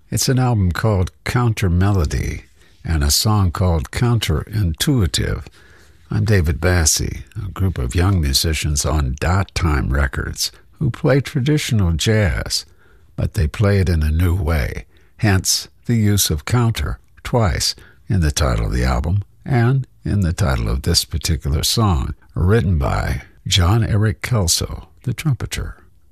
It's an album called Counter Melody and a song called Counterintuitive. I'm David Bassie, a group of young musicians on Dot Time Records who play traditional jazz, but they play it in a new way, hence the use of counter twice in the title of the album and in the title of this particular song, written by John Eric Kelso, the trumpeter.